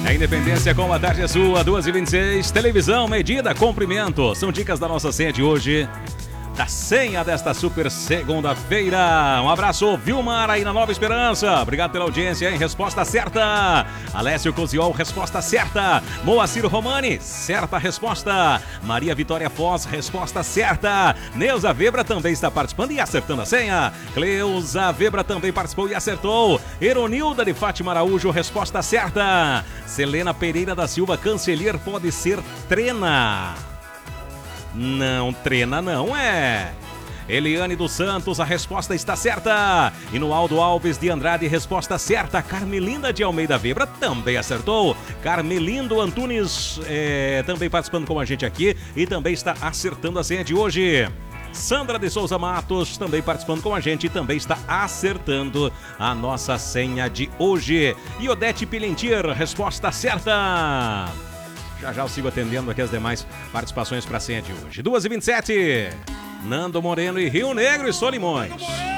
A Independência com a tarde é sua, 2h26. Televisão, medida, comprimento. São dicas da nossa senha de hoje. Da senha desta super segunda-feira. Um abraço, Vilmar, aí na Nova Esperança. Obrigado pela audiência, hein? Resposta certa. Alessio Coziol, resposta certa. Moacir Romani, certa resposta. Maria Vitória Foz, resposta certa. Neuza Vebra também está participando e acertando a senha. Cleusa Vebra também participou e acertou. Eronilda de Fátima Araújo, resposta certa. Selena Pereira da Silva, Cancelier pode ser Trena. Não, Trena não é. Eliane dos Santos, a resposta está certa. E no Aldo Alves de Andrade, resposta certa. Carmelinda de Almeida Vebra também acertou. Carmelindo Antunes também participando com a gente aqui e também está acertando a senha de hoje. Sandra de Souza Matos também participando com a gente e também está acertando a nossa senha de hoje. E Odete Pilentir, resposta certa. Já eu sigo atendendo aqui as demais participações para a senha de hoje. 2h27. Nando Moreno e Rio Negro e Solimões.